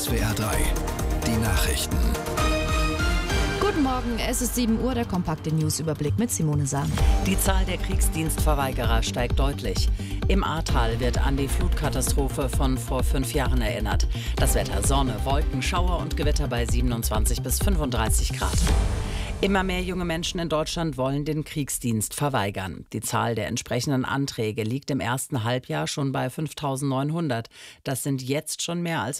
SWR 3, die Nachrichten. Guten Morgen, es ist 7 Uhr, der kompakte Newsüberblick mit Simone Sahn. Die Zahl der Kriegsdienstverweigerer steigt deutlich. Im Ahrtal wird an die Flutkatastrophe von vor 5 Jahren erinnert. Das Wetter: Sonne, Wolken, Schauer und Gewitter bei 27 bis 35 Grad. Immer mehr junge Menschen in Deutschland wollen den Kriegsdienst verweigern. Die Zahl der entsprechenden Anträge liegt im ersten Halbjahr schon bei 5.900. Das sind jetzt schon mehr als